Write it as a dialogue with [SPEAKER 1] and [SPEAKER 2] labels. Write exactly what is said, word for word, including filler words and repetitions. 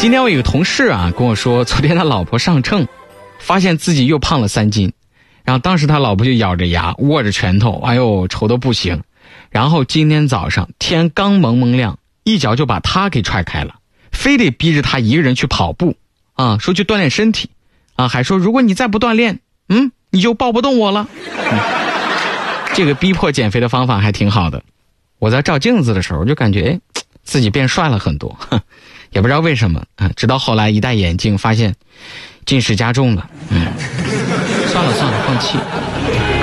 [SPEAKER 1] 今天我有个同事啊跟我说，昨天他老婆上秤，发现自己又胖了三斤，然后当时他老婆就咬着牙握着拳头，哎呦愁得不行。然后今天早上天刚蒙蒙亮，一脚就把他给踹开了，非得逼着他一个人去跑步啊，说去锻炼身体啊，还说如果你再不锻炼，嗯，你就抱不动我了。嗯，这个逼迫减肥的方法还挺好的。我在照镜子的时候就感觉，哎，自己变帅了很多，也不知道为什么啊。直到后来一戴眼镜，发现近视加重了。嗯，算了算了，放弃。